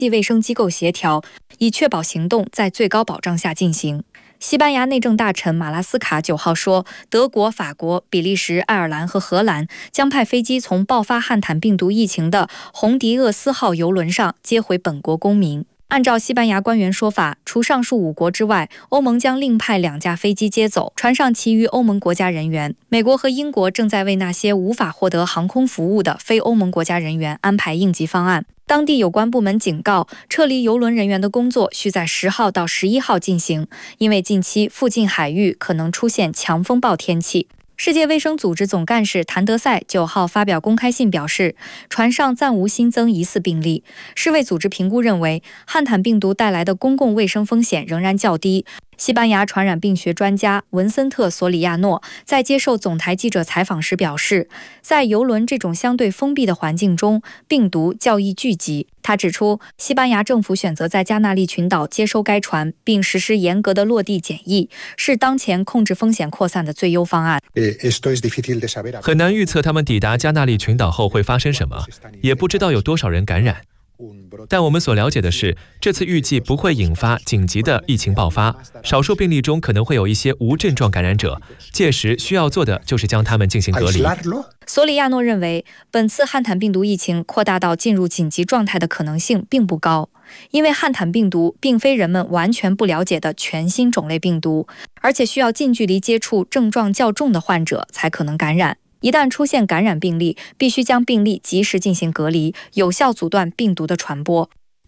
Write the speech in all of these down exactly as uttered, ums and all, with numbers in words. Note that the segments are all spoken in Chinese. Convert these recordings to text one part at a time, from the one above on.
际卫生机构协调，以确保行动在最高保障下进行。西班牙内政大臣马拉斯卡九号说，德国、法国、比利时、爱尔兰和荷兰将派飞机从爆发汉坦病毒疫情的红迪厄斯号邮轮上接回本国公民。按照西班牙官员说法，除上述五国之外，欧盟将另派两架飞机接走，船上其余欧盟国家人员。美国和英国正在为那些无法获得航空服务的非欧盟国家人员安排应急方案。当地有关部门警告，撤离邮轮人员的工作需在十号到十一号进行，因为近期附近海域可能出现强风暴天气。世界卫生组织总干事谭德赛九号发表公开信表示，船上暂无新增疑似病例。世卫组织评估认为，汉坦病毒带来的公共卫生风险仍然较低。西班牙传染病学专家文森特·索里亚诺在接受总台记者采访时表示，在邮轮这种相对封闭的环境中，病毒较易聚集。他指出，西班牙政府选择在加那利群岛接收该船，并实施严格的落地检疫，是当前控制风险扩散的最优方案。 很难预测他们抵达加那利群岛后会发生什么，也不知道有多少人感染。但我们所了解的是，这次预计不会引发紧急的疫情爆发，少数病例中可能会有一些无症状感染者，届时需要做的就是将他们进行隔离。 索里亚诺认为，本次汉坦病毒疫情扩大到进入紧急状态的可能性并不高，因为汉坦病毒并非人们完全不了解的全新种类病毒，而且需要近距离接触症状较重的患者才可能感染。一旦出现感染病例，必须将病例及时进行隔离，有效阻断病毒的传播。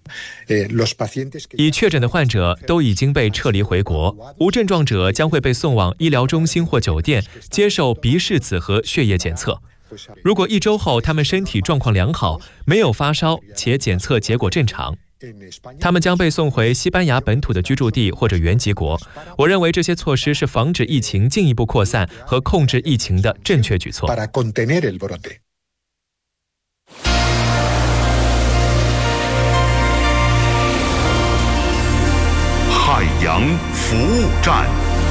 已确诊的患者都已经被撤离回国，无症状者将会被送往医疗中心或酒店接受鼻拭子和血液检测。如果一周后他们身体状况良好，没有发烧且检测结果正常，他们将被送回西班牙本土的居住地或者原籍国。我认为这些措施是防止疫情进一步扩散和控制疫情的正确举措。 海洋服务站，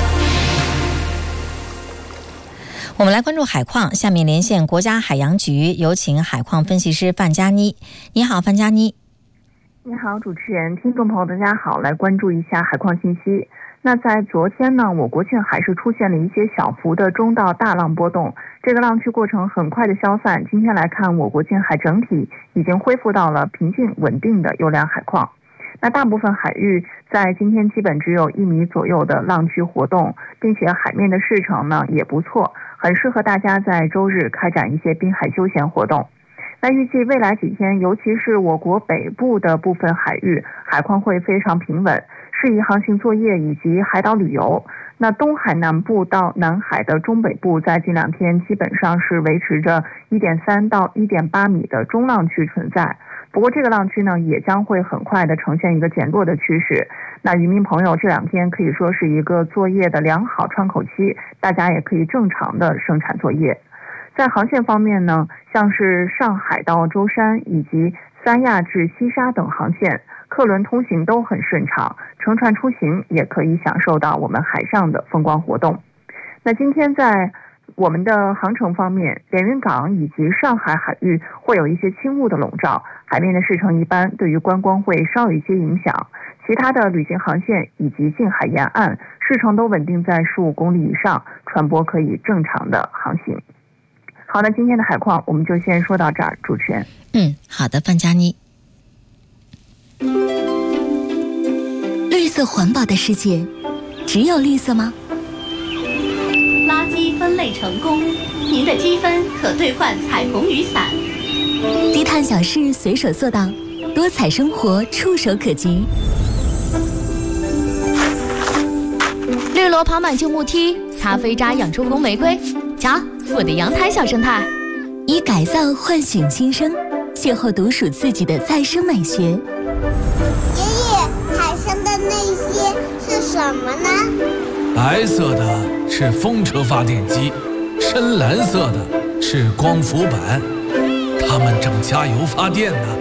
我们来关注海况。下面连线国家海洋局，有请海况分析师范佳妮。你好，范佳妮。 你好，主持人，听众朋友大家好，来关注一下海况信息。那在昨天呢，我国境还是出现了一些小幅的中到大浪波动，这个浪区过程很快的消散。今天来看，我国境海整体已经恢复到了平静稳定的优良海况。那大部分海域在今天基本只有一米左右的浪区活动，并且海面的势程呢也不错，很适合大家在周日开展一些滨海休闲活动。那预计未来几天，尤其是我国北部的部分海域，海况会非常平稳，适宜航行作业以及海岛旅游。那东海南部到南海的中北部，在近两天基本上是维持着 一点三到一点八米的中浪区存在。不过这个浪区呢，也将会很快的呈现一个减弱的趋势。那渔民朋友这两天可以说是一个作业的良好窗口期，大家也可以正常的生产作业。在航线方面呢，像是上海到舟山以及三亚至西沙等航线，客轮通行都很顺畅，乘船出行也可以享受到我们海上的风光活动。那今天在我们的航程方面，连云港以及上海海域会有一些轻雾的笼罩，海面的势程一般，对于观光会稍有一些影响。其他的旅行航线以及近海沿岸势程都稳定在十五公里以上，船舶可以正常的航行。好的，今天的海况我们就先说到这儿，主持人。 嗯，好的，范佳妮。 绿色环保的世界，只有绿色吗？ 垃圾分类成功，您的积分可兑换彩虹雨伞。 低碳小事随手做到，多彩生活触手可及。 绿萝爬满旧木梯，咖啡渣养出红玫瑰。瞧，我的阳台小生态。 以改造唤醒新生，邂逅独属自己的再生美学。爷爷，海上的那些是什么呢？ 白色的是风车发电机，深蓝色的是光伏板，它们正加油发电呢。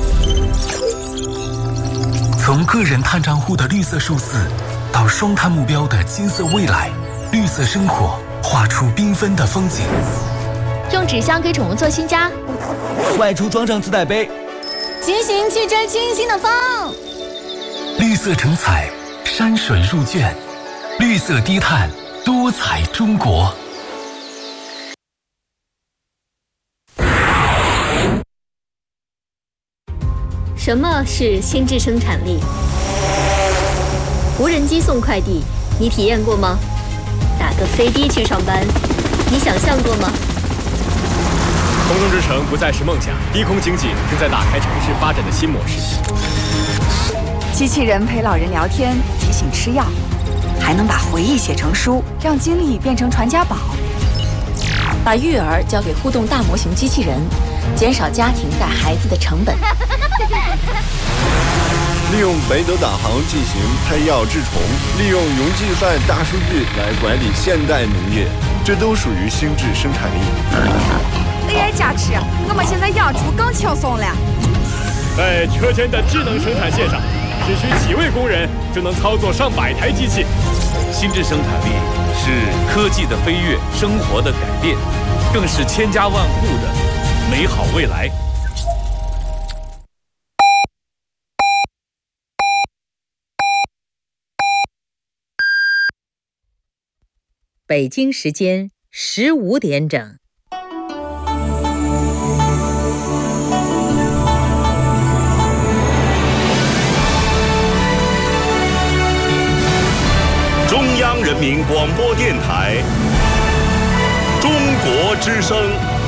从个人碳账户的绿色数字，到双碳目标的金色未来，绿色生活画出缤纷的风景。 用纸箱给宠物做新家， 外出装上自带杯， 骑行汽车清新的风， 绿色成彩，山水入卷，绿色低碳，多彩中国。 什么是心智生产力？无人机送快递，你体验过吗？打个飞的去上班，你想象过吗？ 空中之城不再是梦想，低空经济正在打开城市发展的新模式。 机器人陪老人聊天，提醒吃药，还能把回忆写成书，让经历变成传家宝。 把育儿交给互动大模型机器人，减少家庭带孩子的成本。 利用北斗导航进行配药治虫，利用云计算大数据来管理现代农业，这都属于心智生产力。 A I 加持，我们现在养猪更轻松了。 在车间的智能生产线上，只需几位工人就能操作上百台机器。 心智生产力是科技的飞跃，生活的改变，更是千家万户的美好未来。 北京时间十五点整。 中央人民广播电台，中国之声。